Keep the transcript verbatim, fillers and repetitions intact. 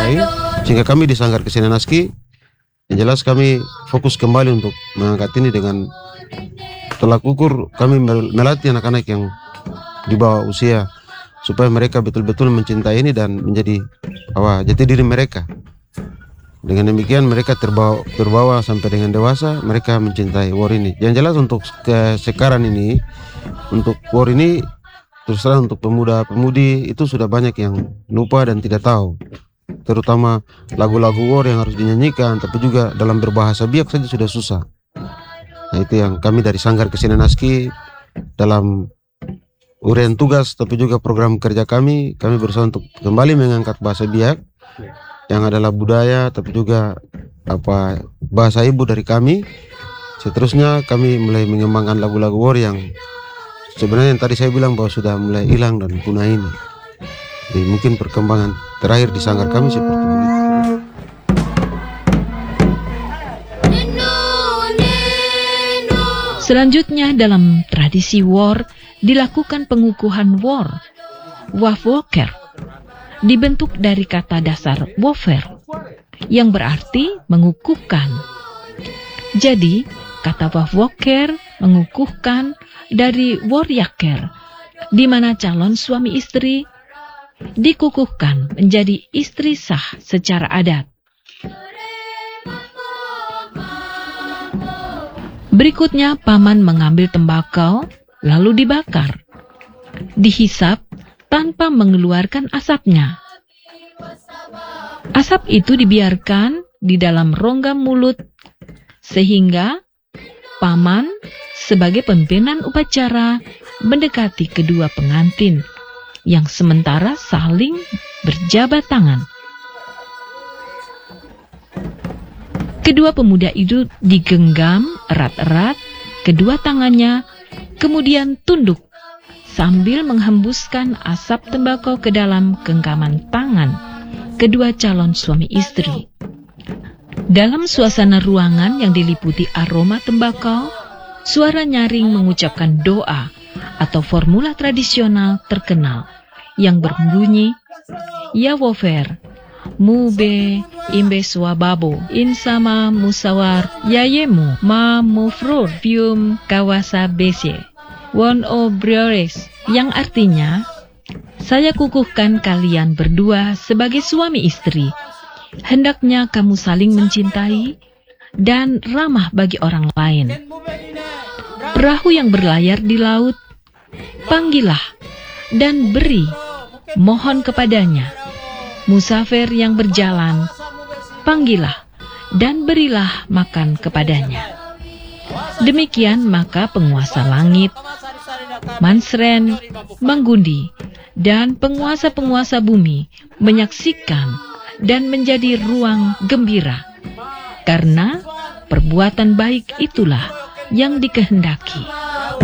lain, sehingga kami di Sanggar Kesenian Aski yang jelas kami fokus kembali untuk mengangkat ini dengan tolak ukur kami melatih anak-anak yang di bawah usia supaya mereka betul-betul mencintai ini dan menjadi apa jati diri mereka. Dengan demikian mereka terbawa terbawa sampai dengan dewasa, mereka mencintai war ini. Yang jelas untuk ke sekarang ini, untuk war ini terus terang untuk pemuda-pemudi itu sudah banyak yang lupa dan tidak tahu, terutama lagu-lagu war yang harus dinyanyikan, tapi juga dalam berbahasa Biak saja sudah susah. Nah itu yang kami dari Sanggar Kesenian Aski dalam uraian tugas tapi juga program kerja kami, kami berusaha untuk kembali mengangkat bahasa Biak yang adalah budaya tapi juga apa bahasa ibu dari kami. Seterusnya kami mulai mengembangkan lagu-lagu war yang sebenarnya yang tadi saya bilang bahwa sudah mulai hilang dan punah ini. Jadi mungkin perkembangan terakhir di Sanggar kami seperti itu. Selanjutnya dalam tradisi war dilakukan pengukuhan war, wafwoker, dibentuk dari kata dasar wofer, yang berarti mengukuhkan. Jadi, kata wafwoker mengukuhkan dari waryaker, di mana calon suami istri dikukuhkan menjadi istri sah secara adat. Berikutnya, paman mengambil tembakau lalu dibakar, dihisap tanpa mengeluarkan asapnya. Asap itu dibiarkan di dalam rongga mulut sehingga paman sebagai pimpinan upacara mendekati kedua pengantin yang sementara saling berjabat tangan. Kedua pemuda itu digenggam erat-erat kedua tangannya, kemudian tunduk sambil menghembuskan asap tembakau ke dalam genggaman tangan kedua calon suami istri. Dalam suasana ruangan yang diliputi aroma tembakau, suara nyaring mengucapkan doa atau formula tradisional terkenal yang berbunyi, Ya wofer, mube imbe swababo, insama musawar, yayemu ma mufrur fium kawasa besye. One o Briores, yang artinya, saya kukuhkan kalian berdua sebagai suami istri. Hendaknya kamu saling mencintai dan ramah bagi orang lain. Perahu yang berlayar di laut, panggillah dan beri, mohon kepadanya. Musafir yang berjalan, panggillah dan berilah makan kepadanya. Demikian maka penguasa langit, Mansren, Manggundi, dan penguasa-penguasa bumi menyaksikan dan menjadi ruang gembira, karena perbuatan baik itulah yang dikehendaki.